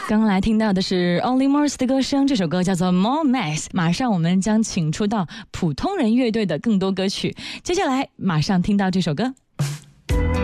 刚来听到的是 Olly Murs 的歌声，这首歌叫做 More Mess。马上我们将请出到普通人乐队的更多歌曲，接下来马上听到这首歌。